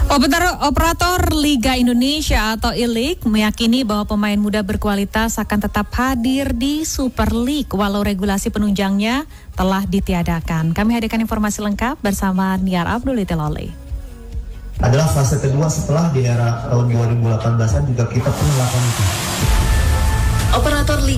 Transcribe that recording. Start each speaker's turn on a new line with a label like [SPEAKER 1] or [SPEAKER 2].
[SPEAKER 1] Operator Liga Indonesia atau I-League meyakini bahwa pemain muda berkualitas akan tetap hadir di Super League walau regulasi penunjangnya telah ditiadakan. Kami hadirkan informasi lengkap bersama Niar Abdul Itilole.
[SPEAKER 2] Adalah fase kedua setelah di era tahun 2018-an juga kita pun melakukan itu.
[SPEAKER 3] Operator Liga